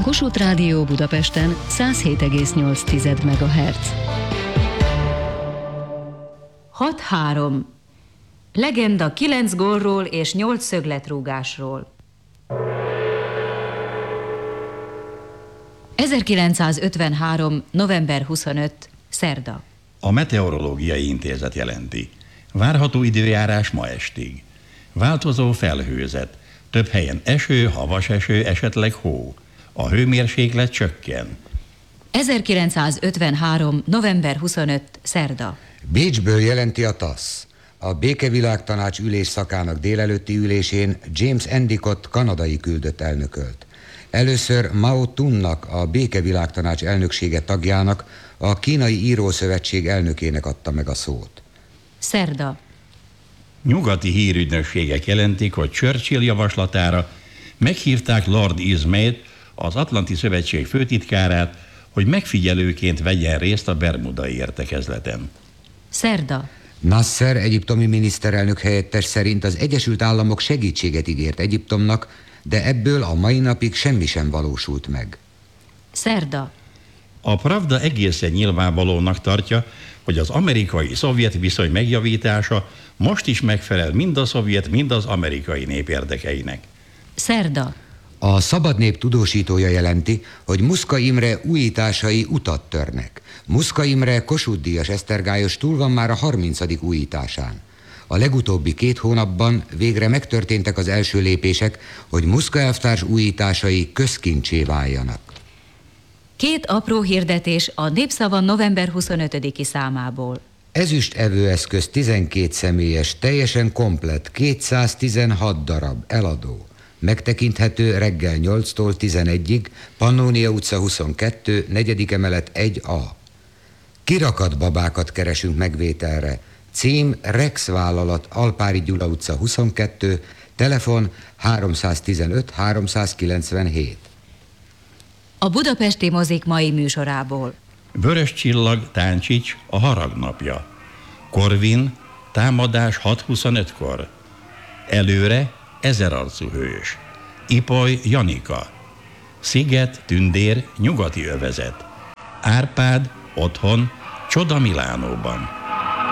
Kossuth Rádió Budapesten 107,8 MHz. 6-3. Legenda 9 gólról és 8 szögletrúgásról. 1953. november 25. szerda. A Meteorológiai Intézet jelenti. Várható időjárás ma estig. Változó felhőzet. Több helyen eső, havas eső, esetleg hó. A hőmérséklet csökken. 1953. november 25. szerda. Bécsből jelenti a TASZ. A Békevilágtanács ülésszakának délelőtti ülésén James Endicott kanadai küldött elnökölt. Először Mao Tunnak, a Békevilágtanács elnöksége tagjának, a Kínai Írószövetség elnökének adta meg a szót. Szerda. Nyugati hírügynökségek jelentik, hogy Churchill javaslatára meghívták Lord Ismayt, az Atlanti Szövetség főtitkárát, hogy megfigyelőként vegyen részt a bermudai értekezleten. Szerda. Nasser egyiptomi miniszterelnök helyettes szerint az Egyesült Államok segítséget ígért Egyiptomnak, de ebből a mai napig semmi sem valósult meg. Szerda. A Pravda egészen nyilvánvalónak tartja, hogy az amerikai-szovjet viszony megjavítása most is megfelel mind a szovjet, mind az amerikai nép érdekeinek. Szerda. A Szabad Nép tudósítója jelenti, hogy Muszka Imre újításai utat törnek. Muszka Imre Kossuth-díjas esztergályos túl van már a 30. újításán. A legutóbbi 2 hónapban végre megtörténtek az első lépések, hogy Muszka elvtárs újításai közkincsé váljanak. 2 apró hirdetés a Népszava november 25-i számából. Ezüst evőeszköz 12 személyes, teljesen komplett, 216 darab, eladó. Megtekinthető reggel 8-tól 11-ig, Pannónia utca 22, 4. emelet 1A. Kirakat babákat keresünk megvételre. Cím Rex vállalat, Alpári Gyula utca 22, telefon 315 397. A budapesti mozik mai műsorából. Vörös Csillag, Táncsics, a harag napja. Korvin, támadás 6:25-kor. Előre, ezerarcú hős. Ipoly, Janika. Sziget, Tündér, nyugati övezet. Árpád, otthon, Csoda Milánóban.